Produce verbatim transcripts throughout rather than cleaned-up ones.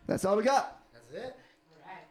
That's all we got. That's it. All right.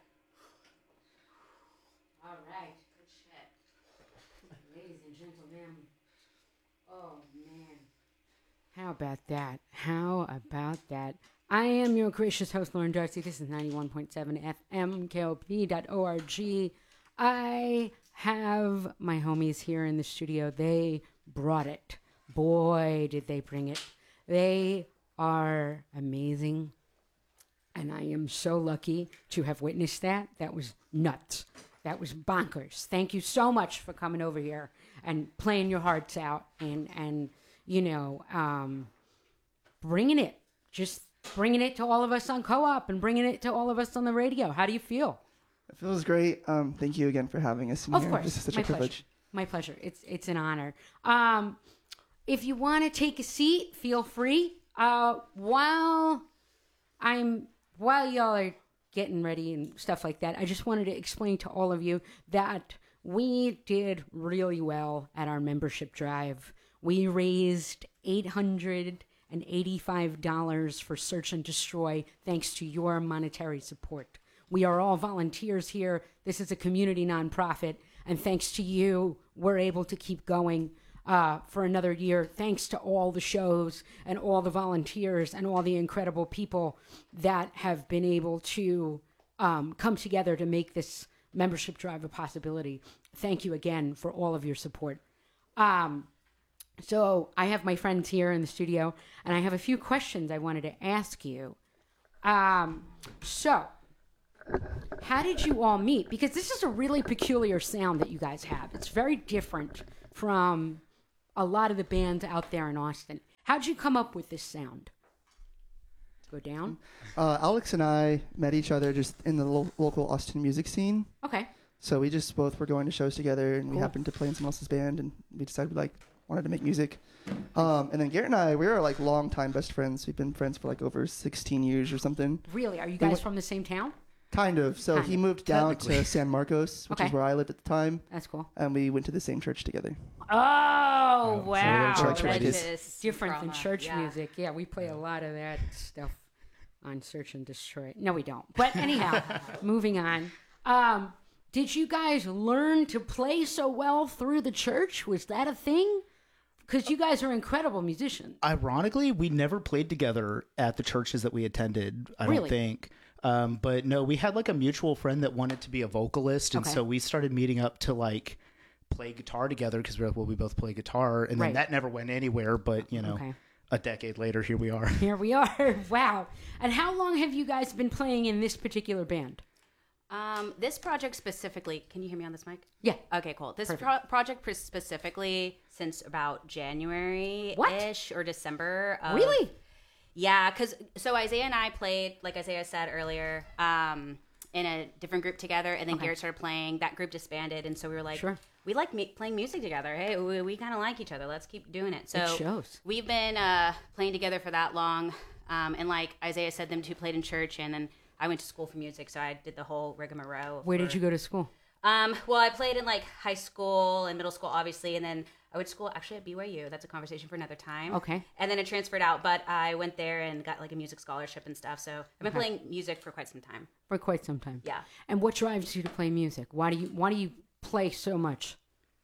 All right. Good shit. Ladies and gentlemen. Oh, man. How about that? How about that? I am your gracious host, Lauren Darcy. This is ninety-one point seven F M, K O P dot org. I have my homies here in the studio. They brought it. Boy, did they bring it. They are amazing. And I am so lucky to have witnessed that. That was nuts. That was bonkers. Thank you so much for coming over here and playing your hearts out and, and you know, um, bringing it. Just bringing it to all of us on Co-op and bringing it to all of us on the radio. How do you feel? It feels great. Um, thank you again for having us in Of here. course. This is such My a privilege. pleasure. My pleasure. It's it's an honor. Um, if you want to take a seat, feel free. Uh, while I'm while y'all are getting ready and stuff like that, I just wanted to explain to all of you that we did really well at our membership drive. We raised eight hundred eighty-five dollars for Search and Destroy thanks to your monetary support. We are all volunteers here. This is a community nonprofit, and thanks to you, we're able to keep going uh, for another year. Thanks to all the shows and all the volunteers and all the incredible people that have been able to um, come together to make this membership drive a possibility. Thank you again for all of your support. Um, so I have my friends here in the studio, and I have a few questions I wanted to ask you. Um, so... How did you all meet? Because this is a really peculiar sound that you guys have. It's very different from a lot of the bands out there in Austin. How'd you come up with this sound? Go down? Uh, Alex and I met each other just in the lo- local Austin music scene. Okay. So we just both were going to shows together, and Cool. we happened to play in someone else's band, and we decided we like wanted to make music. Um, and then Garrett and I, we were like longtime best friends. We've been friends for like over sixteen years or something. Really? Are you We guys went- from the same town? Kind of. So Kind he of. moved down Technically. to San Marcos, which Okay. is where I lived at the time, That's cool. and we went to the same church together. Oh, so wow. little church That music. is different than Drama, church yeah. music. Yeah, we play a lot of that stuff on Search and Destroy. No, we don't. But anyhow, moving on. Um, did you guys learn to play so well through the church? Was that a thing? Because you guys are incredible musicians. Ironically, we never played together at the churches that we attended, I Really? don't think. Um, but no, we had like a mutual friend that wanted to be a vocalist. And Okay. so we started meeting up to like play guitar together because we're like, well, we both play guitar. And then Right. that never went anywhere. But, you know, Okay. a decade later, here we are. Here we are. Wow. And how long have you guys been playing in this particular band? Um, this project specifically, can you hear me on this mic? Yeah. Okay, cool. This Perfect. pro- project pr- specifically since about January-ish What? or December. Of, Really? Yeah, because so Isaiah and I played, like Isaiah said earlier, um, in a different group together, and then Okay. Garrett started playing. That group disbanded, and so we were like, Sure. we like me- playing music together. Hey, we, we kind of like each other. Let's keep doing it. So It shows. we've been uh, playing together for that long, um, and like Isaiah said, them two played in church, and then I went to school for music, so I did the whole rigmarole. Where did for- you go to school? Um, well, I played in like high school and middle school, obviously, and then I went to school actually at B Y U. That's a conversation for another time. Okay. And then I transferred out, but I went there and got like a music scholarship and stuff. So I've been Okay. playing music for quite some time. For quite some time. Yeah. And what drives you to play music? Why do you Why do you play so much?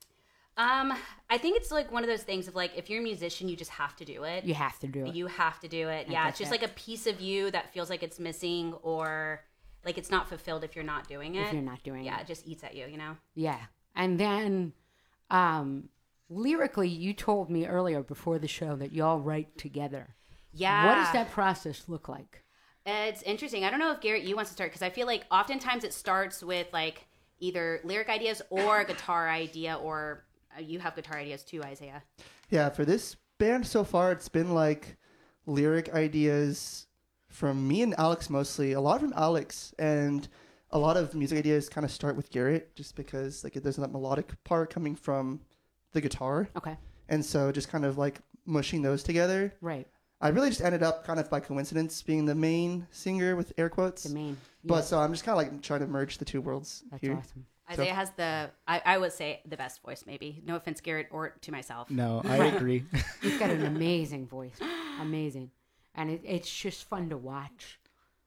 Um, I think it's like one of those things of like if you're a musician, you just have to do it. You have to do it. You have to do it. I yeah, get it's just that. like a piece of you that feels like it's missing or like it's not fulfilled if you're not doing it. If you're not doing yeah, it. it just eats at you, you know? Yeah. And then, um, lyrically, you told me earlier before the show that y'all write together. Yeah. What does that process look like? It's interesting. I don't know if Garrett, you wants to start because I feel like oftentimes it starts with like either lyric ideas or a guitar idea, or uh, you have guitar ideas too, Isaiah. Yeah, for this band so far, it's been like lyric ideas from me and Alex mostly. A lot from Alex, and a lot of music ideas kind of start with Garrett, just because like there's that melodic part coming from the guitar, Okay. and so just kind of like mushing those together. Right. I really just ended up kind of by coincidence being the main singer with air quotes. The main. But yeah, so I'm just kind of like trying to merge the two worlds that's here. awesome. Isaiah has the, I, I would say, the best voice, maybe. No offense, Garrett, or to myself. No, I agree. He's got an amazing voice. Amazing. And it, it's just fun to watch.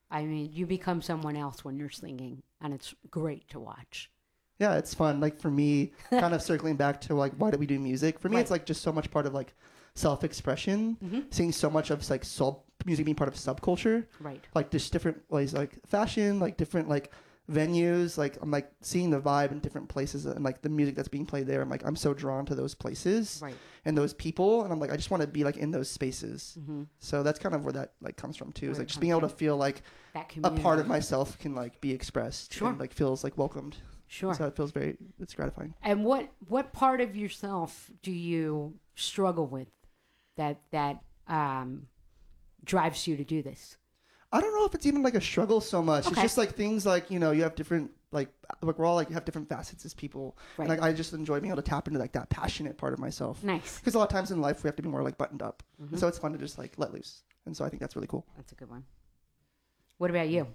I mean, you become someone else when you're singing, and it's great to watch. Yeah, it's fun. Like for me, kind of circling back to like why do we do music? For me, Right. it's like just so much part of like self-expression. Mm-hmm. Seeing so much of like sub music being part of subculture. Right. Like just different ways, like fashion, like different like venues. Like I'm like seeing the vibe in different places and like the music that's being played there. I'm like I'm so drawn to those places Right. and those people, and I'm like I just want to be like in those spaces. Mm-hmm. So that's kind of where that like comes from too. Is Where like it just comes being able to from. feel like That a community. part of myself can like be expressed. Sure. And like feels like welcomed. Sure. So it feels very it's gratifying. And what what part of yourself do you struggle with that that um, drives you to do this? I don't know if it's even like a struggle so much. Okay. It's just like things like, you know, you have different like like we're all like have different facets as people. Right. And like I just enjoy being able to tap into like that passionate part of myself. Nice. Because a lot of times in life we have to be more like buttoned up. Mhm. And so it's fun to just like let loose. And so I think that's really cool. That's a good one. What about you?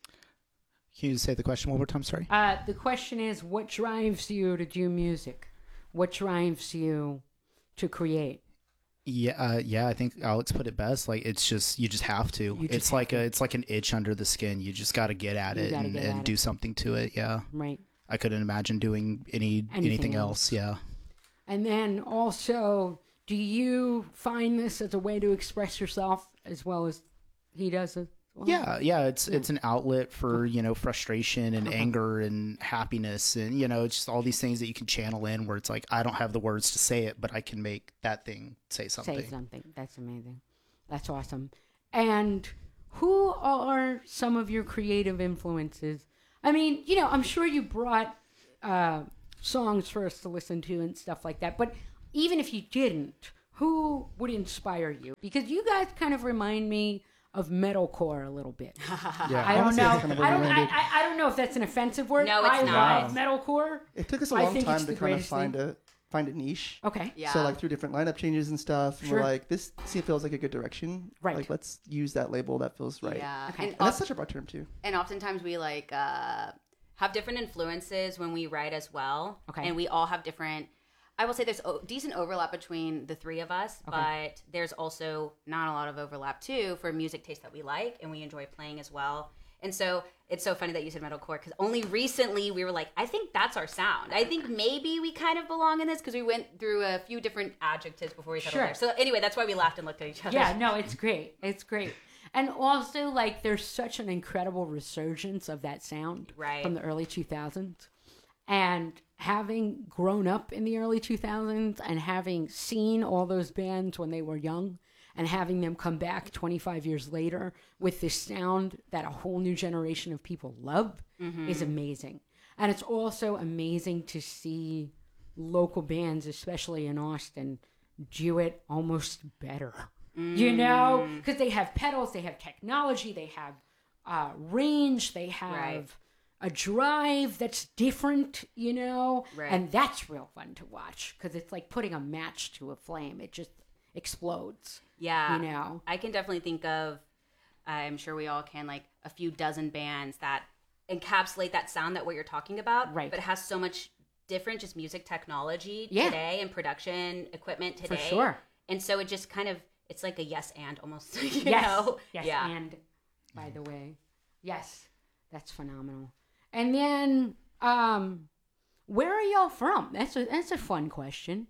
Can you say the question one more time? Sorry. Uh, the question is, what drives you to do music? What drives you to create? Yeah, uh, yeah. I think Alex put it best. Like it's just you just have to. You just It's have like to. a it's like an itch under the skin. You just got to get at You it gotta and, get and at do it. something to it. Yeah, Right. I couldn't imagine doing any Anything anything, else. else. Yeah. And then also, do you find this as a way to express yourself as well as he does as well? Yeah, yeah, it's it's an outlet for, you know, frustration and Uh-huh. anger and happiness, and you know, it's just all these things that you can channel in where it's like I don't have the words to say it, but I can make that thing say something. Say something. That's amazing. That's awesome. And who are some of your creative influences? I mean, you know, I'm sure you brought uh, songs for us to listen to and stuff like that, but even if you didn't, who would inspire you? Because you guys kind of remind me of metalcore a little bit. Yeah. I don't Honestly, know. that's kind of where I we don't. I, landed. I, I don't know if that's an offensive word. No, it's I not. love metalcore. It took us a I long think time it's to the kind of greatest find thing. a find a niche. Okay. Yeah. So like through different lineup changes and stuff, and Sure. we're like, this see, feels like a good direction. Right. Like let's use that label that feels right. Yeah. Okay. And, And that's of- such a broad term too. and oftentimes we like uh, have different influences when we write as well. Okay. And we all have different. I will say there's o- decent overlap between the three of us, Okay. but there's also not a lot of overlap too for music taste that we like and we enjoy playing as well. And so it's so funny that you said metalcore because only recently we were like, I think that's our sound. I think maybe we kind of belong in this because we went through a few different adjectives before we settled Sure. there. So anyway, that's why we laughed and looked at each other. Yeah, no, it's great. It's great. And also, like, there's such an incredible resurgence of that sound Right. from the early two thousands. And having grown up in the early two thousands and having seen all those bands when they were young and having them come back twenty-five years later with this sound that a whole new generation of people love is amazing. And it's also amazing to see local bands, especially in Austin, do it almost better. You know, because they have pedals, they have technology, they have uh, range, they have Right. a drive that's different, you know, Right. and that's real fun to watch because it's like putting a match to a flame. It just explodes. Yeah. You know? I can definitely think of, I'm sure we all can, like a few dozen bands that encapsulate that sound that what you're talking about. Right. But it has so much different just music technology Yeah. today and production equipment today. For sure. And so it just kind of, it's like a yes and almost, you Yes. know? Yes. Yeah. And by the way, yes, that's phenomenal. And then, um, where are y'all from? That's a that's a fun question.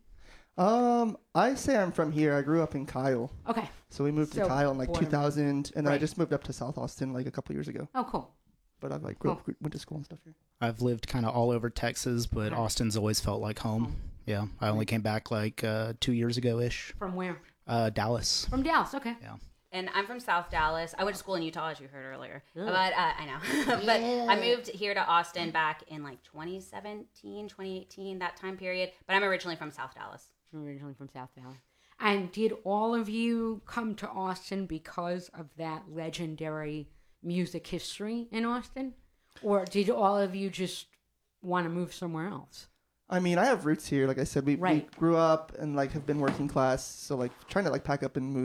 Um, I say I'm from here. I grew up in Kyle. Okay. So we moved So, to Kyle in like born and two thousand, and then I Right. just moved up to South Austin like a couple years ago. Oh, cool. But I've like grew Cool. up, went to school and stuff here. I've lived kind of all over Texas, but Right. Austin's always felt like home. Yeah, I only came back like uh, two years ago ish. From where? Uh, Dallas. From Dallas. Okay. Yeah. And I'm from South Dallas. I went to school in Utah, as you heard earlier. Ugh. But uh, I know. but I moved here to Austin back in like twenty seventeen, twenty eighteen, that time period. But I'm originally from South Dallas. I'm originally from South Dallas. And did all of you come to Austin because of that legendary music history in Austin? Or did all of you just want to move somewhere else? I mean, I have roots here. Like I said, we, Right. we grew up and like have been working class. So like trying to like pack up and move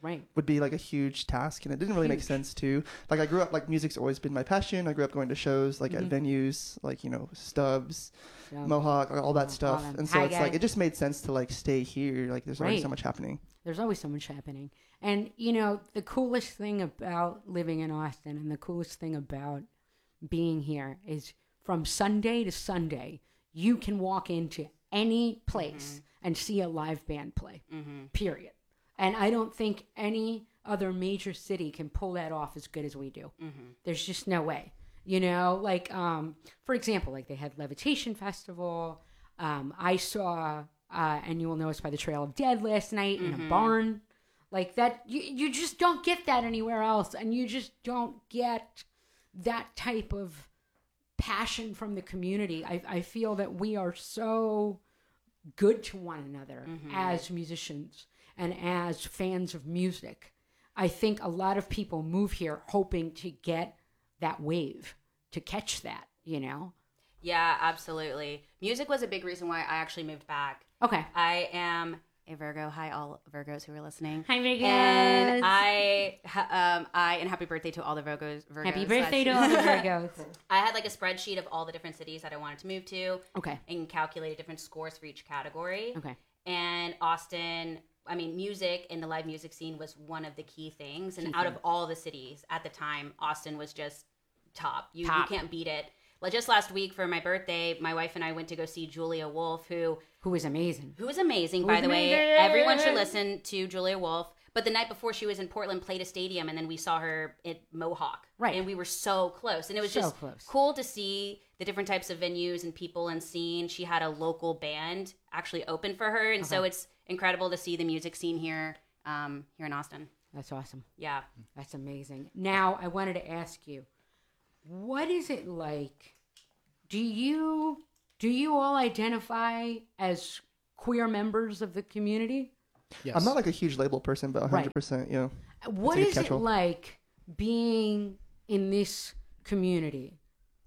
Right. would be like a huge task, and it didn't really make Huge. sense to like I grew up like music's always been my passion. I grew up going to shows like Mhm. at venues like you know Stubbs, So, Mohawk, all that all stuff, them. and so it's Hi-Guy. like it just made sense to like stay here. Like there's already Right. so much happening. there's always so much happening. And, you know, the coolest thing about living in Austin and the coolest thing about being here is from Sunday to Sunday, you can walk into any place and see a live band play, period. And I don't think any other major city can pull that off as good as we do. There's just no way. You know, like, um, for example, like they had Levitation Festival. Um, I saw, uh, and you will know us by the Trail of Dead last night in a barn. Like that, you, you just don't get that anywhere else. And you just don't get that type of passion from the community. I, I feel that we are so good to one another as musicians and as fans of music. I think a lot of people move here hoping to get that wave, to catch that, you know? Yeah, absolutely. Music was a big reason why I actually moved back. Okay. I am a Virgo. Hi, all Virgos who are listening. Hi, Virgos. And I, ha- um, I, and happy birthday to all the Virgos. Virgos Happy birthday to all the Virgos. I had like a spreadsheet of all the different cities that I wanted to move to. Okay. And calculated different scores for each category. Okay. And Austin, I mean, music and the live music scene was one of the key things. And out of all the cities at the time, Austin was just top. You, Top. you can't beat it. Like just last week for my birthday, my wife and I went to go see Julia Wolf, who Who is amazing. who is amazing, Who by is the way. amazing. Everyone should listen to Julia Wolf. But the night before she was in Portland, played a stadium, and then we saw her at Mohawk. Right. And we were so close. And it was So just close. cool to see the different types of venues and people and scene. She had a local band actually open for her. And so it's incredible to see the music scene here, um, here in Austin. That's awesome. Yeah. That's amazing. Now, I wanted to ask you, what is it like? Do you do you all identify as queer members of the community? Yes. I'm not like a huge label person, but one hundred percent, you know. What a good is it catch-all. like being in this community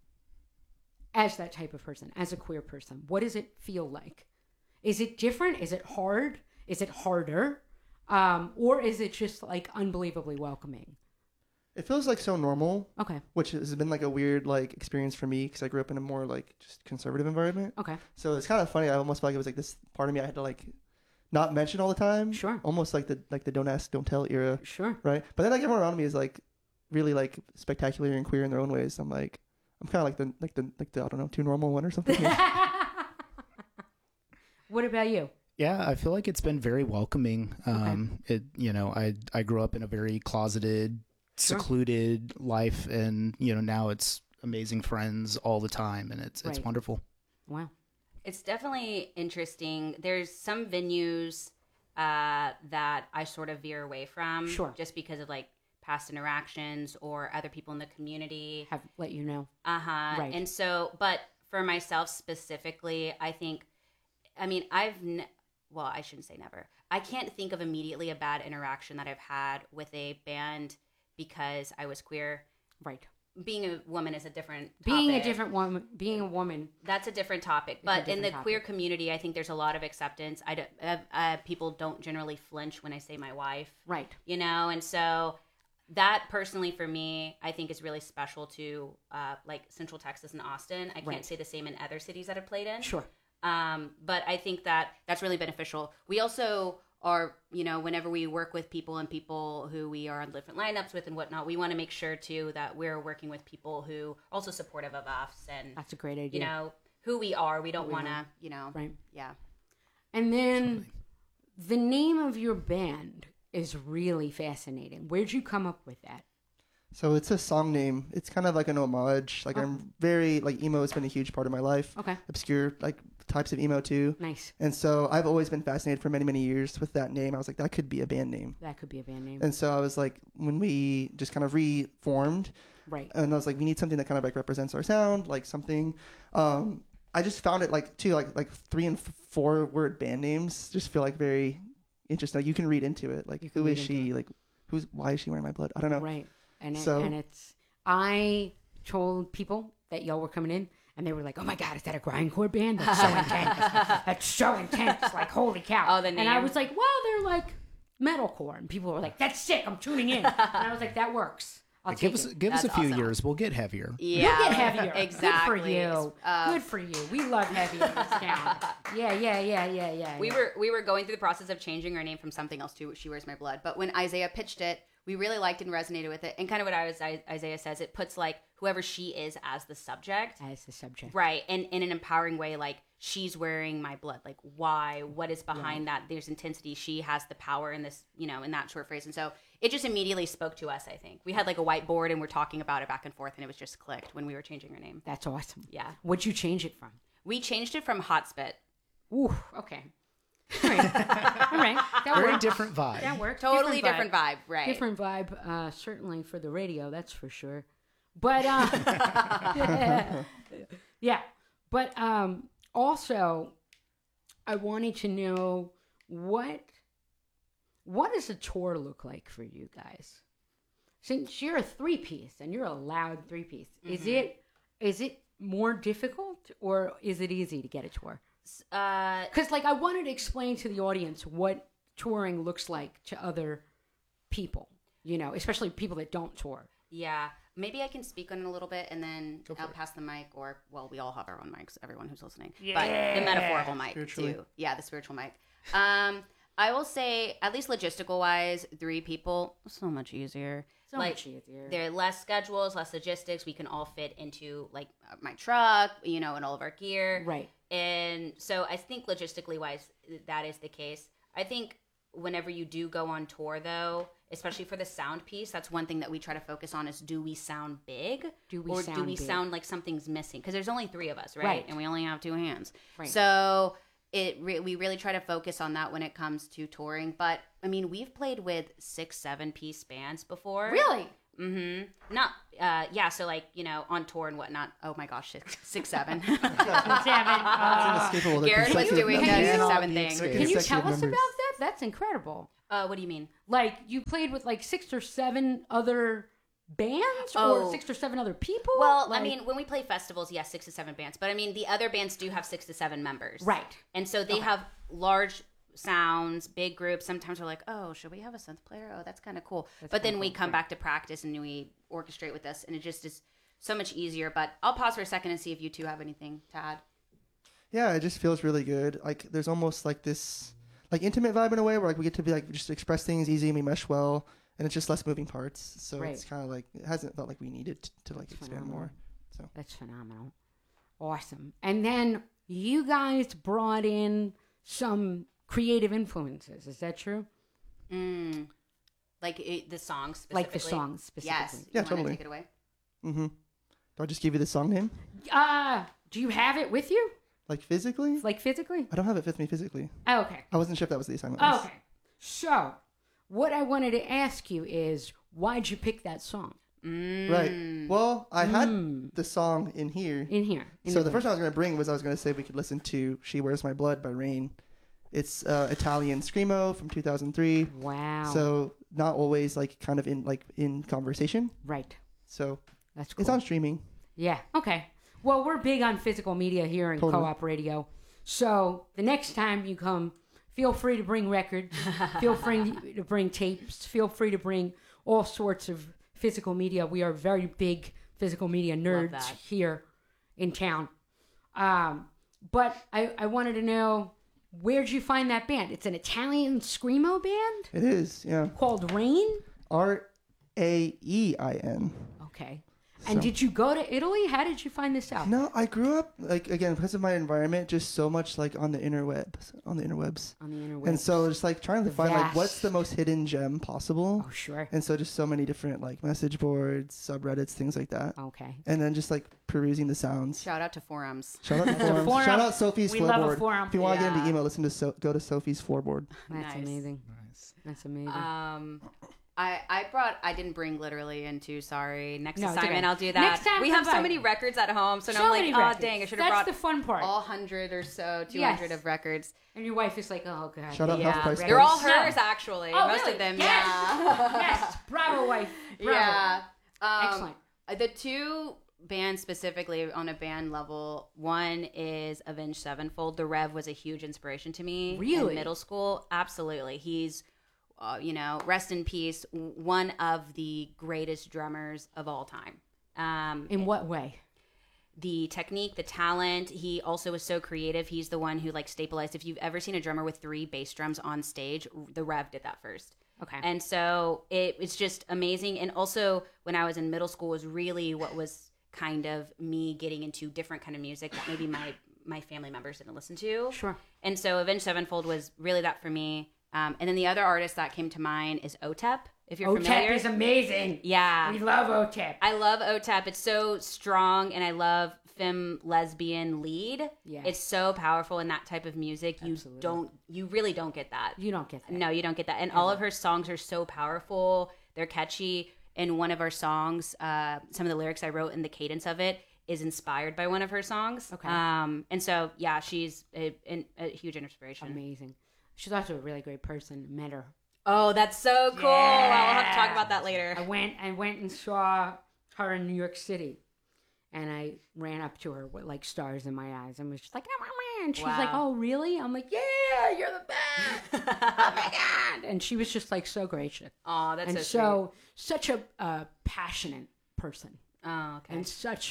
as that type of person, as a queer person? What does it feel like? Is it different? Is it hard? Is it harder? Um, or is it just like unbelievably welcoming? It feels like so normal, Okay. which has been like a weird like experience for me because I grew up in a more like just conservative environment. Okay. So it's kind of funny. I almost felt like it was like this part of me I had to like not mention all the time. Sure. Almost like the like the don't ask, don't tell era, Sure. right? But then like everyone around me is like really like spectacular and queer in their own ways. I'm like, I'm kind of like the like the like the I don't know, too normal one or something. What about you? Yeah, I feel like it's been very welcoming. Um, It, you know, I I grew up in a very closeted, Sure. secluded life, and you know now it's amazing friends all the time, and it's it's Right. wonderful. Wow. It's definitely interesting. There's some venues uh, that I sort of veer away from. Sure. Just because of like past interactions or other people in the community. Have let you know. Uh-huh. Right. And so, but for myself specifically, I think, I mean, I've, ne- well, I shouldn't say never. I can't think of immediately a bad interaction that I've had with a band because I was queer. Right. Being a woman is a different topic. Being a different woman, being a woman. That's a different topic. a But in different the topic. queer community, I think there's a lot of acceptance. I don't, uh, uh, people don't generally flinch when I say my wife. Right. You know, and so that personally for me, I think is really special to uh, like Central Texas and Austin. I can't Right. say the same in other cities that I've played in. Sure. Um, but I think that that's really beneficial. We also are, you know, whenever we work with people and people who we are on different lineups with and whatnot, we want to make sure too that we're working with people who are also supportive of us and, That's a great idea. you know, who we are. We don't we want to, are. you know, Right. yeah. And then the name of your band is really fascinating. Where'd you come up with that? So it's a song name. It's kind of like an homage. Like Oh. I'm very like emo has been a huge part of my life. Okay. Obscure like types of emo too. Nice. And so I've always been fascinated for many many years with that name. I was like that could be a band name. That could be a band name. And so I was like when we just kind of reformed Right. and I was like we need something that kind of like represents our sound, like something um I just found it like too like like three and f- four word band names just feel like very interesting. Like, you can read into it. Like You can who is read she? into Like who's why is she wearing my blood? I don't know. Right. And it, So- and it's I told people that y'all were coming in and they were like, "Oh my god, is that a grindcore band? That's so intense. That's so intense. Like holy cow." Oh, the And I name. was like, "Well, they're like metalcore, and people were like, "That's sick! I'm tuning in." And I was like, "That works. I'll Give take us it." give us a That's few awesome. years. We'll get heavier. Yeah, You'll get heavier. Exactly. Good for you. Uh, Good for you. We love heavy in this town. Yeah, yeah, yeah, yeah, yeah. We yeah. were we were going through the process of changing our name from something else to She Wears My Blood. But when Isaiah pitched it, we really liked and resonated with it. And kind of what I was I, Isaiah says, it puts like whoever she is as the subject, as the subject. right? And in an empowering way, like she's wearing my blood. Like why? What is behind that? There's intensity. She has the power in this, you know, in that short phrase. And so it just immediately spoke to us. I think we had like a whiteboard and we're talking about it back and forth, and it was just clicked when we were changing our name. That's awesome. Yeah, What'd you change it from? we changed it from Hot Spit. Ooh, okay. All right. All right. That Very works. different vibe. That works. Totally different, vibe. right? Different vibe, uh, certainly for the radio, that's for sure. But uh, yeah, but um, also, I wanted to know what what does a tour look like for you guys? Since you're a three piece and you're a loud three piece, is it is it more difficult or is it easy to get a tour? Uh, Because, like, I wanted to explain to the audience what touring looks like to other people, you know, especially people that don't tour. Yeah, maybe I can speak on it a little bit, and then I'll pass the mic, or well, we all have our own mics. Everyone who's listening, but the metaphorical mic Spiritually. too. Yeah, the spiritual mic. Um, I will say, at least logistical wise, three people so much easier. So like, much easier. There are less schedules, less logistics. We can all fit into like my truck, you know, and all of our gear. Right. And so I think logistically wise, that is the case. I think whenever you do go on tour, though, especially for the sound piece, that's one thing that we try to focus on is, do we sound big? Do we or do sound we big? sound like something's missing? Because there's only three of us, right? Right. And we only have two hands. Right. So it re- we really try to focus on that when it comes to touring. But, I mean, we've played with six, seven-piece bands before. Really? Mm-hmm. Not, uh, yeah, so like, you know, on tour and whatnot. Oh my gosh, six, six seven. Seven. Uh, Inescapable. The Garrett was consecutive doing numbers. that you- seven thing. Can can you consecutive tell us numbers. about that? That's incredible. Uh, what do you mean? Like, you played with like six or seven other bands Oh. or six or seven other people? Well, I Like- mean, when we play festivals, yes, six to seven bands. But I mean, the other bands do have six to seven members. Right. And so they Okay. have large sounds, big groups. Sometimes we're like, oh, should we have a synth player? Oh, that's kind of cool. That's but then kinda we cool, come right. back to practice and we orchestrate with this. And it just is so much easier. But I'll pause for a second and see if you two have anything to add. Yeah, it just feels really good. Like there's almost like this like intimate vibe in a way where like we get to be like just express things easy and we mesh well, and it's just less moving parts. So Right. it's kind of like it hasn't felt like we needed to, to like expand phenomenal. more. So That's phenomenal. Awesome. And then you guys brought in some creative influences. Is that true? Mm. Like it, the songs specifically? Like the songs specifically. Yes. Yeah, You wanna totally. Take it away. mm-hmm. Do I just give you the song name? Uh, do you have it with you? Like physically? Like physically? I don't have it with me physically. Oh, okay. I wasn't sure if that was the assignment. was. Okay. So, what I wanted to ask you is, why'd you pick that song Mm. Right. Well, I had Mm. the song in here. in here? in So the book? first one I was going to bring was I was going to say we could listen to "She Wears My Blood" by Rain. It's uh, Italian screamo from two thousand three. Wow. So not always like kind of in like in conversation. right. So That's cool. it's on streaming. Yeah. Okay. Well, we're big on physical media here in Totally. Co-op Radio. So the next time you come, feel free to bring records. Feel free to bring tapes. Feel free to bring all sorts of physical media. We are very big physical media nerds that. here in town. Um, but I, I wanted to know, where'd you find that band? It's an Italian screamo band It is, yeah. called Rain. R A E I N. Okay. And So- did you go to Italy? How did you find this out? No, I grew up like again because of my environment, just so much like on the interwebs, on the interwebs, On the interwebs. and so just like trying to The find like what's vast. the most hidden gem possible. Oh, sure. And so just so many different like message boards, subreddits, things like that, Okay. and then just like perusing the sounds. Shout out to forums. Shout out to That's a forums. forum. Shout out Sophie's We love a floorboard. forum. If you want to get Yeah. into email, listen to so- go to Sophie's floorboard. That's Nice. amazing. Nice. That's amazing. Um, I, I brought I didn't bring literally into sorry next No, it's assignment okay. I'll do that. Next time, we come have so by. many records at home, so, so now I'm many like, oh records. dang, I should have That's brought the fun part. all hundred or so, two Yes. hundred of records. And your wife is like, oh god. Shout out Yeah, Half Price they're all Boys. hers actually. Oh, Most really? of them, Yes. yeah. Yes. Bravo, wife. Bravo. Yeah. Um, Excellent. The two bands specifically on a band level, one is Avenged Sevenfold. The Rev was a huge inspiration to me Really? in middle school. Absolutely. He's uh, you know, rest in peace, one of the greatest drummers of all time. Um, In what way? the technique, the talent. He also was so creative. He's the one who like stabilized. If you've ever seen a drummer with three bass drums on stage, the Rev did that first. Okay. And so it, it's just amazing. And also when I was in middle school was really what was kind of me getting into different kind of music that maybe my, my family members didn't listen to. Sure. And so Avenged Sevenfold was really that for me. Um, and then the other artist that came to mind is O T E P, if you're O T E P familiar. is amazing. Yeah. We love O T E P. I love O T E P. It's so strong, and I love femme lesbian lead. Yeah. It's so powerful in that type of music. You Absolutely. don't, you really don't get that. You don't get that. No, you don't get that. And all of her songs are so powerful. They're catchy. In one of our songs, uh, some of the lyrics I wrote and the cadence of it is inspired by one of her songs. Okay. Um, and so, yeah, she's a, a, a huge inspiration. Amazing. She's also a really great person. Met her. Oh, that's so cool. I'll have to talk about that later. I went I went and saw her in New York City, and I ran up to her with like stars in my eyes and was just like, oh, my man. She's Wow. like, oh, really? I'm like, yeah, you're the best. Oh my God. And she was just like so gracious. Oh, that's and so, so, such a uh, passionate person sweet. Oh, okay. and such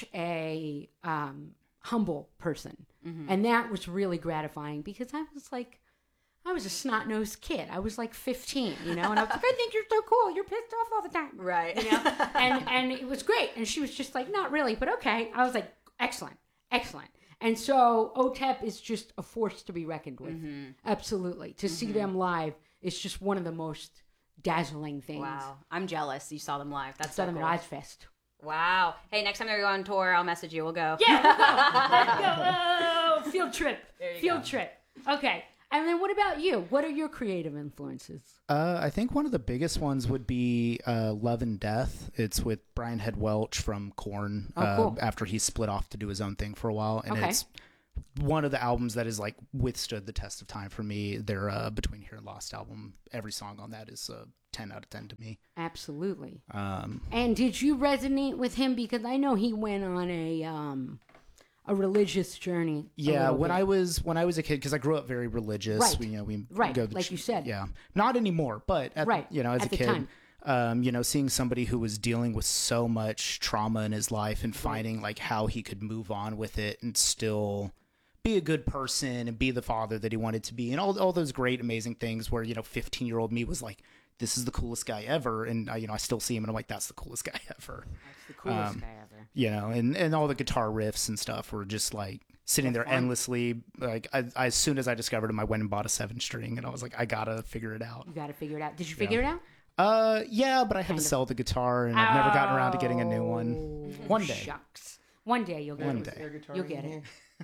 a um, humble person. Mm-hmm. And that was really gratifying because I was like, I was a snot-nosed kid. I was like fifteen, you know, and I was like, I think you're so cool. You're pissed off all the time. Right. You know? and and it was great. And she was just like, not really, but okay. I was like, excellent, excellent. And so O T E P is just a force to be reckoned with. Mm-hmm. Absolutely. To see them live is just one of the most dazzling things. Wow. I'm jealous you saw them live. That's Saw so them cool. at Ozfest. Wow. Hey, next time they go on tour, I'll message you. We'll go. Yeah, we'll go. Let's go. Oh, field trip. There you Field go. trip. Okay. And then what about you? What are your creative influences? Uh, I think one of the biggest ones would be uh, Love and Death. It's with Brian Head Welch from Korn. Oh, uh, cool. After he split off to do his own thing for a while, and Okay. it's one of the albums that has like withstood the test of time for me. Their uh, Between Here and Lost album, every song on that is a ten out of ten to me. Absolutely. Um, And did you resonate with him? Because I know he went on a um, a religious journey. a Yeah, little when bit. I was when I was a kid, because I grew up very religious. Right. We, you know, we Right, go to like ch- you said. Yeah, not anymore, but at, Right, you know, as at a the kid, time. um, you know, seeing somebody who was dealing with so much trauma in his life and finding like how he could move on with it and still be a good person and be the father that he wanted to be, and all all those great, amazing things. Where you know, fifteen year old me was like, "This is the coolest guy ever," and I, you know, I still see him and I'm like, "That's the coolest guy ever." That's the coolest um, guy ever. You know, and, and all the guitar riffs and stuff were just like sitting there endlessly. Like I, I, as soon as I discovered him, I went and bought a seven string, and I was like, I gotta figure it out. You got to figure it out. Did you figure it out? Uh, yeah, but I had Kind to of. sell the guitar, and I've never gotten around to getting a new Oh, one. One day. Shucks. One day you'll get One it. day. Air guitar You'll in get it. here.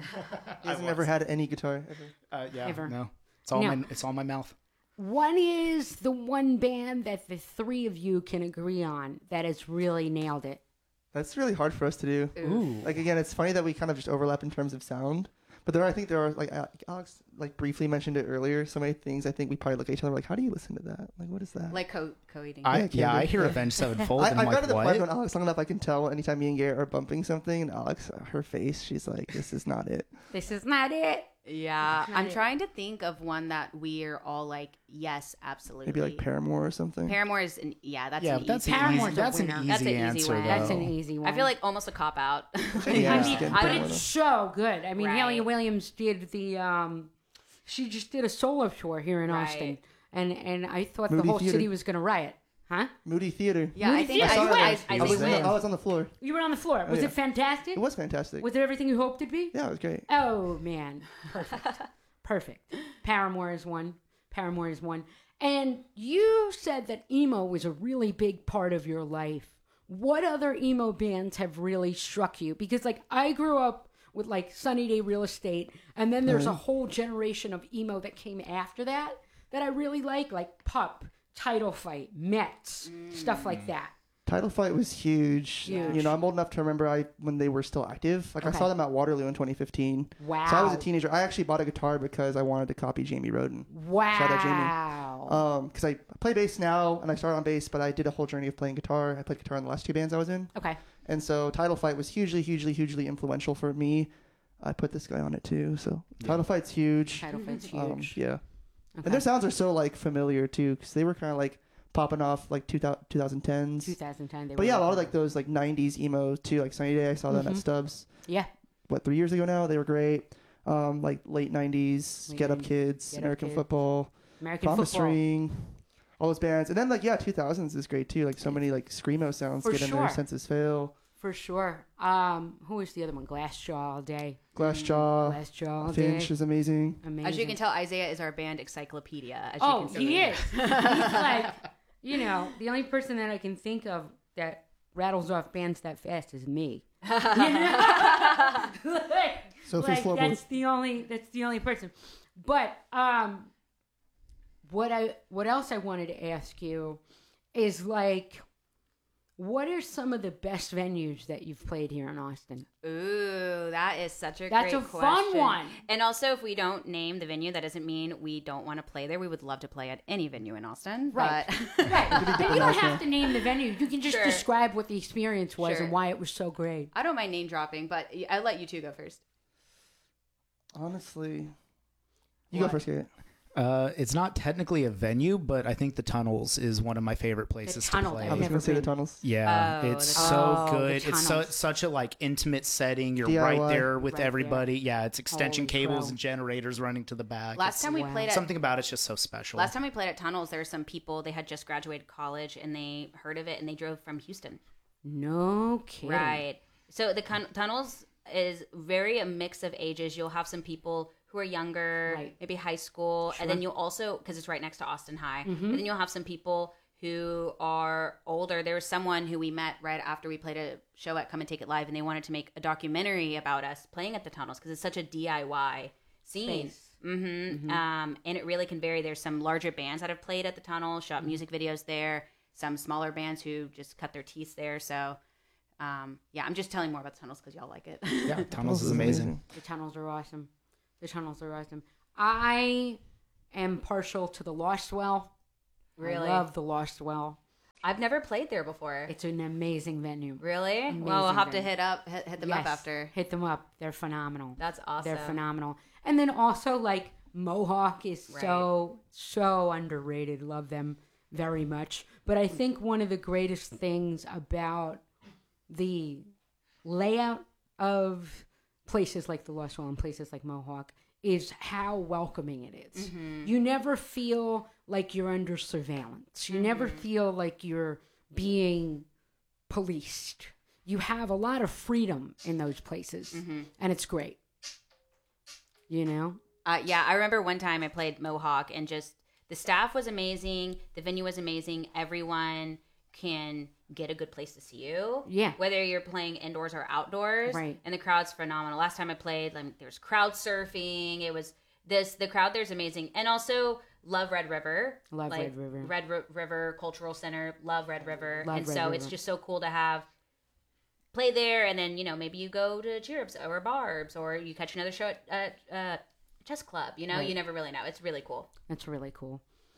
He has never had any guitar ever. Uh, yeah, Ever. no, it's all No. my, it's all my mouth. What is the one band that the three of you can agree on that has really nailed it? That's really hard for us to do. Ooh, Like again, it's funny that we kind of just overlap in terms of sound, but there are, I think there are like uh, Alex like briefly mentioned it earlier. So many things I think we probably look at each other like, how do you listen to that? Like, what is that? Like co- co-eating. I Yeah, yeah, I Kendrick, hear yeah. Avenged Sevenfold, I, and I've I'm got like, to the point what? when Alex long enough I can tell anytime me and Garrett are bumping something, and Alex, uh, her face, she's like, this is not it. This is not it. Yeah. Not I'm it. trying to think of one that we're all like, yes, absolutely. Maybe like Paramore or something. Paramore is, an, yeah, that's Yeah, an but that's easy an Paramore's easy, a that's an winner. easy That's an easy answer. one. Though. That's an easy one. I feel like almost a cop out. Yeah, I it's mean, getting but Paramore, it's though. so good. I mean, Right. Haley Williams did the. Um, she just did a solo tour here in Right. Austin, and and I thought Moody the whole Theater. city was going to riot. Huh? Moody Theater. Yeah, I Moody think Theater. I, You I, win. I, I, I think was, we on the, win. I was on the floor. You were on the floor. Was yeah. it fantastic? It was fantastic. Was it everything you hoped it'd be? Yeah, it was great. Oh man, perfect, perfect. Paramore is one. Paramore is one. And you said that emo was a really big part of your life. What other emo bands have really struck you? Because like I grew up with like Sunny Day Real Estate, and then there's a whole generation of emo that came after that that I really like, like Pup, Title Fight, Mets, stuff like that. Title Fight was huge. Huge. You know, I'm old enough to remember I when they were still active. Like Okay. I saw them at Waterloo in twenty fifteen. Wow. So I was a teenager. I actually bought a guitar because I wanted to copy Jamie Roden. Wow. Shout out Jamie. Um, because I play bass now and I started on bass, but I did a whole journey of playing guitar. I played guitar in the last two bands I was in, Okay. and so Title Fight was hugely, hugely, hugely influential for me. I put this guy on it too. So Title Fight's huge. Title Fight's huge. Um, yeah. And their sounds are so like familiar too, because they were kind of like popping off like two thousand, twenty tens. twenty ten. They But were yeah, a lot of popular. like those like nineties emo too, like Sunny Day. I saw them at Mhm. Stubbs. Yeah. What, three years ago now? They were great. Um, like late nineties, Late Get Up nineties, Kids, Get Up American Kids. Football, American Promise football. Ring, all those bands. And then like yeah, two thousands is great too. Like so many like screamo sounds For get in sure. there. Senses Fail, For sure. Um, who was the other one? Glassjaw all day. Glassjaw, Glassjaw all Finch day. is amazing. Amazing. As you can tell, Isaiah is our band encyclopedia. As Oh, you can see. he is. He's like, you know, the only person that I can think of that rattles off bands that fast is me. You know? like, Sophie's like, Floorboard. that's the only. That's the only person. But um, what I what else I wanted to ask you is like, what are some of the best venues that you've played here in Austin? Ooh, that is such a That's great a fun question. one. And also, if we don't name the venue, that doesn't mean we don't want to play there. We would love to play at any venue in Austin. Right. But Right. And you don't have to name the venue. You can just Sure. describe what the experience was Sure. and why it was so great. I don't mind name dropping, but I'll let you two go first. Honestly, you What? go first, Garrett. Uh, it's not technically a venue, but I think the Tunnels is one of my favorite places to Tunnel, play. I've I was never gonna say the been. tunnels. Yeah, Oh, it's the so tunnels. Oh, the good. It's so, tunnels. such a like intimate setting. You're D I Y. right there with Right there. everybody. Yeah, it's extension Holy cables crow. and generators running to the back. Last It's- time we Wow. played at something about it's just so special. last time we played at Tunnels, there were some people. They had just graduated college and they heard of it and they drove from Houston. No kidding. Right. So the con- Tunnels is very a mix of ages. You'll have some people who are younger, Right. maybe high school, and then you'll also, because it's right next to Austin High, and then you'll have some people who are older. There was someone who we met right after we played a show at Come and Take It Live, and they wanted to make a documentary about us playing at the Tunnels because it's such a D I Y scene. Space. Mm-hmm. Um, and it really can vary. There's some larger bands that have played at the Tunnel, shot music videos there. Some smaller bands who just cut their teeth there. So, um, yeah, I'm just telling more about the Tunnels because y'all like it. yeah, Tunnels is amazing. The tunnels are awesome. The tunnels are awesome. I am partial to the Lost Well. Really? I love the Lost Well. I've never played there before. It's an amazing venue. Really? Amazing well, we'll have to venue. hit up, hit, hit them Yes. up after. Hit them up. They're phenomenal. That's awesome. They're phenomenal. And then also like Mohawk is Right. so so underrated. Love them very much. But I think one of the greatest things about the layout of places like the Lost Well and places like Mohawk is how welcoming it is. Mm-hmm. You never feel like you're under surveillance. You never Mm-hmm. feel like you're being policed. You have a lot of freedom in those places, Mm-hmm. and it's great. You know? Uh, yeah, I remember one time I played Mohawk and just the staff was amazing. The venue was amazing. Everyone can get a good place to see you. Yeah. Whether you're playing indoors or outdoors. Right. And the crowd's phenomenal. Last time I played, like, there was crowd surfing. It was this, the crowd there's amazing. And also love Red River. Love like, Red River. Red Ri- River Cultural Center. Love Red River. Love and Red so River. it's just so cool to have play there, and then you know maybe you go to Cheerups or Barb's, or you catch another show at uh, uh, Chess Club. You know, Right. you never really know. It's really cool. That's really cool.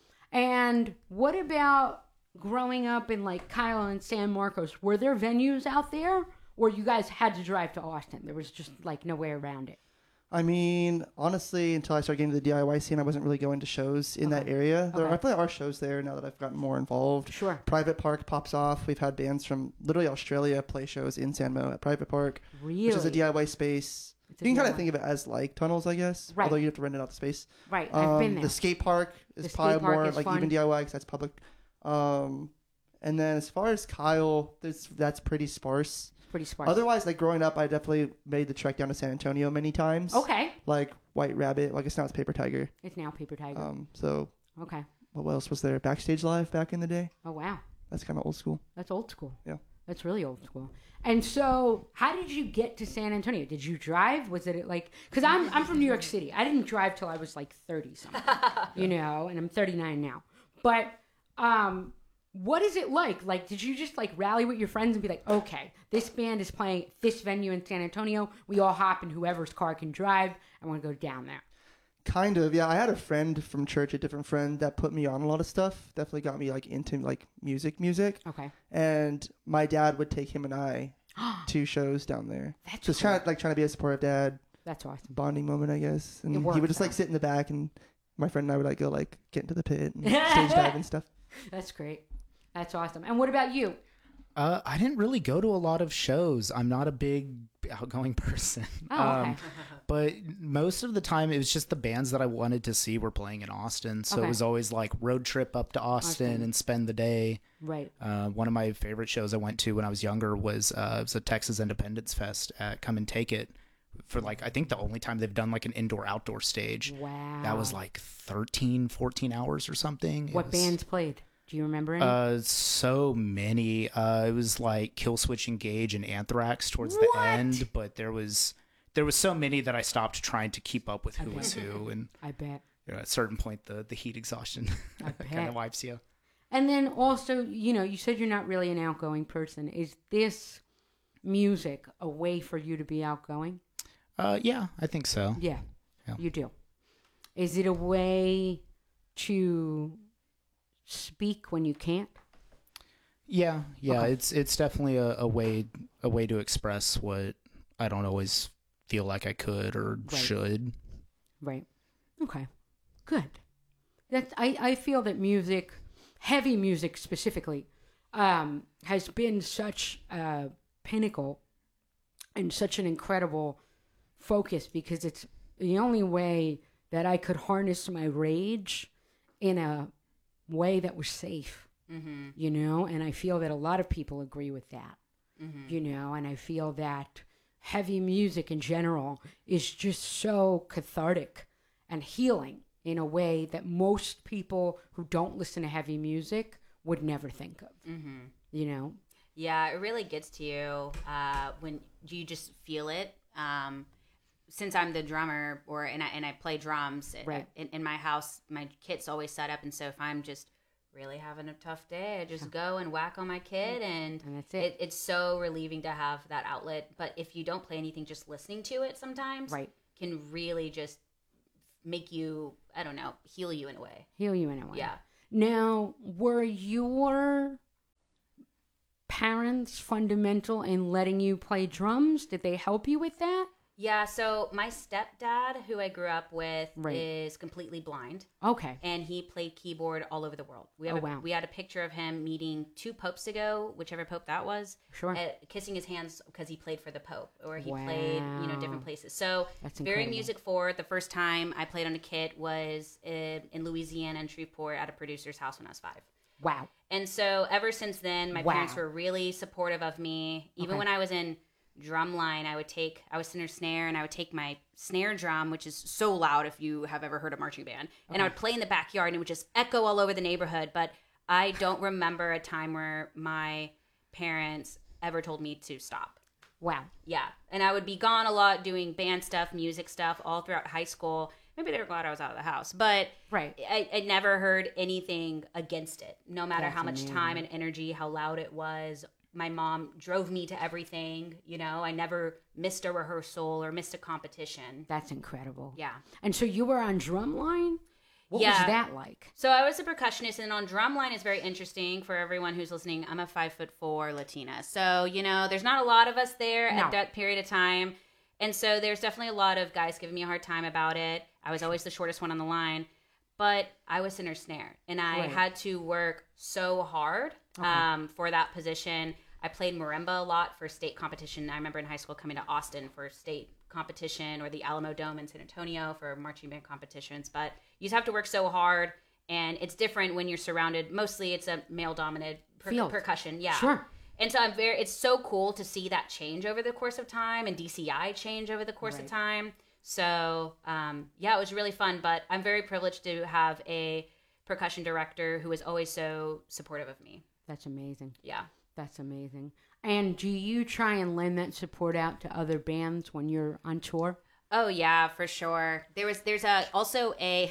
And what about growing up in like Kyle and San Marcos? Were there venues out there, or you guys had to drive to Austin? There was just like no way around it. I mean, honestly, until I started getting to the D I Y scene, I wasn't really going to shows in that area. There Okay. I play are shows there now that I've gotten more involved. Sure. Private Park pops off. We've had bands from literally Australia play shows in San Mo at Private Park, Really? which is a D I Y space. It's a You can kind D I Y. of think of it as like tunnels, I guess. Right. Although you have to rent it out the space. Right. I've been Um, there. The skate park is The skate probably park more is like fun. even D I Y because that's public. Um, and then as far as Kyle, there's, that's pretty sparse. Pretty sparse. Otherwise, like growing up, I definitely made the trek down to San Antonio many times. Okay. Like White Rabbit. Like it's now it's Paper Tiger. It's now Paper Tiger. Um, so okay. what else was there? Backstage Live back in the day. Oh wow. That's kind of old school. That's old school. Yeah. That's really old school. And so, how did you get to San Antonio? Did you drive? Was it like? Because I'm I'm from New York City. I didn't drive till I was like thirty something. You know, and I'm thirty-nine now. But um, what is it like? Like, did you just like rally with your friends and be like, okay, this band is playing at this venue in San Antonio. We all hop in whoever's car can drive. I want to go down there. Kind of, yeah. I had a friend from church, a different friend that put me on a lot of stuff. Definitely got me like into like music, music. Okay. And my dad would take him and I to shows down there. That's Just cool. trying to like trying to be a supportive dad, That's awesome. bonding moment, I guess. And It he would works just like out. sit in the back and my friend and I would like go like get into the pit and stage dive and stuff. That's great. That's awesome. And what about you? Uh, I didn't really go to a lot of shows. I'm not a big outgoing person. Oh, okay. Um, but most of the time, it was just the bands that I wanted to see were playing in Austin. So Okay. it was always like road trip up to Austin, Austin. and spend the day. Right. Uh, one of my favorite shows I went to when I was younger was uh, it was a Texas Independence Fest at Come and Take It. For like, I think the only time they've done like an indoor outdoor stage. Wow. That was like thirteen, fourteen hours or something. It What was- bands played? Do you remember any? Uh, so many. Uh, it was like Killswitch Engage and Anthrax towards the What? end, but there was there was so many that I stopped trying to keep up with who was who, and I bet. you know, at a certain point, the the heat exhaustion I kind bet. of wipes you. And then also, you know, you said you're not really an outgoing person. Is this music a way for you to be outgoing? Uh, yeah, I think so. Yeah, Yeah. you do. Is it a way to speak when you can't? Yeah, yeah, Okay. it's it's definitely a, a way a way to express what I don't always feel like I could or Right. should. Right. Okay. Good. That I, I feel that music, heavy music specifically, um, has been such a pinnacle and such an incredible focus because it's the only way that I could harness my rage in a way that was safe, Mm-hmm. you know? And I feel that a lot of people agree with that, Mm-hmm. you know? And I feel that heavy music in general is just so cathartic and healing in a way that most people who don't listen to heavy music would never think of, Mm-hmm. you know? Yeah, it really gets to you uh, when you just feel it. Um, since I'm the drummer, or and I and I play drums Right. in, in my house, my kit's always set up, and so if I'm just really having a tough day, I just go and whack on my kit, and, And that's it. It's so relieving to have that outlet. But if you don't play anything, just listening to it sometimes Right. can really just make you, I don't know, heal you in a way. Heal you in a way. Yeah. Now, were your parents fundamental in letting you play drums? Did they help you with that? Yeah, so my stepdad, who I grew up with, Right. is completely blind, Okay. and he played keyboard all over the world. We have Oh, a, wow. we had a picture of him meeting two popes ago, whichever pope that was, Sure. uh, kissing his hands because he played for the pope, or he played, you know, Wow. different places. So That's very incredible. music forward. The first time I played on a kit was in, in Louisiana and Shreveport at a producer's house when I was five. Wow. And so ever since then, my Wow. parents were really supportive of me. Even Okay. when I was in drumline, I would take, I was center snare, and I would take my snare drum, which is so loud if you have ever heard a marching band, and I would play in the backyard, and it would just echo all over the neighborhood. But I don't remember a time where my parents ever told me to stop. Wow. Yeah. And I would be gone a lot doing band stuff, music stuff, all throughout high school. Maybe they were glad I was out of the house, but Right. I, I never heard anything against it, no matter That's how much amazing. time and energy, how loud it was. My mom drove me to everything, you know, I never missed a rehearsal or missed a competition. That's incredible. Yeah. And so you were on drumline? What Yeah. was that like? So I was a percussionist, and on drumline is very interesting for everyone who's listening. I'm a five foot four Latina, so you know there's not a lot of us there No. at that period of time, and so there's definitely a lot of guys giving me a hard time about it. I was always the shortest one on the line, but I was center snare, and I Right. had to work so hard Okay. um, for that position. I played marimba a lot for state competition. I remember in high school coming to Austin for state competition, or the Alamo Dome in San Antonio for marching band competitions. But you just have to work so hard, and it's different when you're surrounded. Mostly, it's a male-dominated per- Field. percussion. Yeah, Sure. And so I'm very. It's so cool to see that change over the course of time, and D C I change over the course Right. of time. So um, yeah, it was really fun. But I'm very privileged to have a percussion director who is always so supportive of me. That's amazing. Yeah. That's amazing. And do you try and lend that support out to other bands when you're on tour? Oh yeah, for sure. There was there's a also a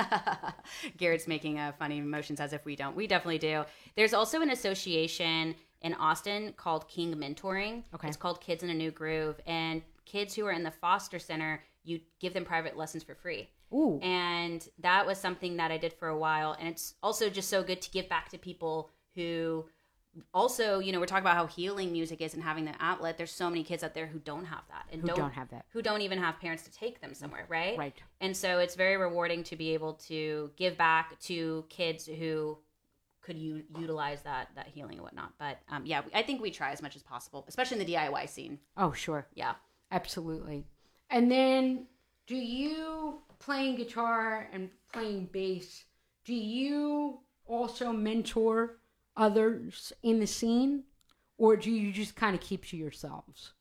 Garrett's making a funny motions as if we don't. We definitely do. There's also an association in Austin called King Mentoring. Okay. It's called Kids in a New Groove, and kids who are in the foster center, you give them private lessons for free. Ooh. And that was something that I did for a while, and it's also just so good to give back to people who also, you know, we're talking about how healing music is and having the outlet. There's so many kids out there who don't have that and Who don't have that. who don't even have parents to take them somewhere, right? Right. And so it's very rewarding to be able to give back to kids who could u- utilize that that healing and whatnot. But um, yeah, I think we try as much as possible, especially in the D I Y scene. Oh, sure. Yeah. Absolutely. And then, do you, playing guitar and playing bass, do you also mentor others in the scene? Or do you just kind of keep to yourselves?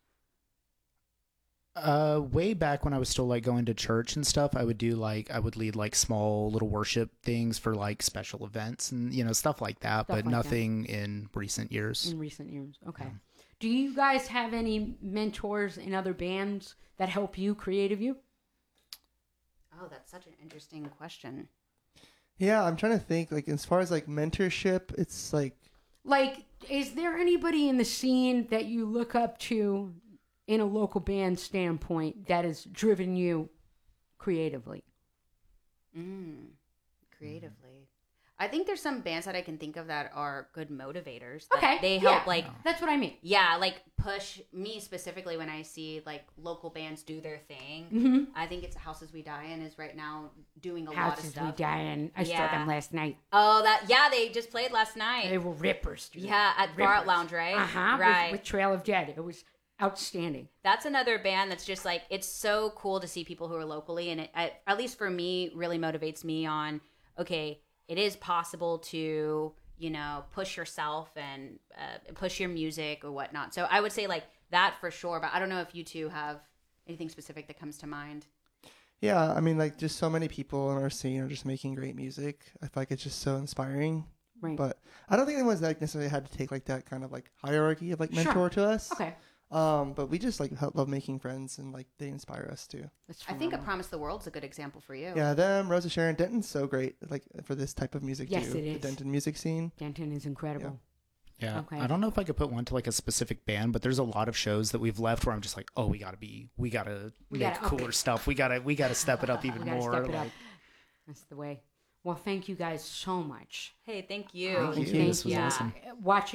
Uh, way back when I was still like going to church and stuff, I would do like I would lead like small little worship things for like special events and you know stuff like that, Stuff but like that. nothing in recent years. In recent years. Okay. Do you guys have any mentors in other bands that help you, creative you? Oh, that's such an interesting question. Yeah, I'm trying to think. Like as far as like mentorship, it's like Like, is there anybody in the scene that you look up to in a local band standpoint that has driven you creatively? Mm, creatively. I think there's some bands that I can think of that are good motivators. That Okay, They help yeah. like That's what I mean. yeah, like push me specifically when I see like local bands do their thing. Mm-hmm. I think it's Houses We Die In is right now doing a lot of Houses We stuff. Die In. I saw Yeah. them last night. Oh, that yeah, they just played last night. They were rippers, dude. yeah, at Far Out Rippers. Lounge, right? Uh-huh. Right. With, with Trail of Dead. It was outstanding. That's another band that's just like it's so cool to see people who are locally, and it at, at least for me really motivates me on okay, it is possible to you know push yourself and uh, push your music or whatnot. So I would say like that for sure, but I don't know if you two have anything specific that comes to mind. yeah. I mean, like just so many people in our scene are just making great music. I feel like it's just so inspiring. Right. But I don't think anyone's like necessarily had to take like that kind of like hierarchy of like Sure. mentor to us. Okay. Um, but we just like help, love making friends and like they inspire us too. That's I think A phenomenal. Promise the World's a good example for you. Yeah, them, Rosa Sharon, Denton's so great like for this type of music Yes, too. it The is. Denton music scene. Denton is incredible. Yeah. Okay. I don't know if I could put one to like a specific band, but there's a lot of shows that we've left where I'm just like, oh, we gotta be, we gotta We make gotta up cooler it. stuff. We gotta, we gotta step it up even We gotta more. step it like- up. That's the way. Well, thank you guys so much. Hey, thank you. Um, Thank you. Thank This was you. awesome. Watching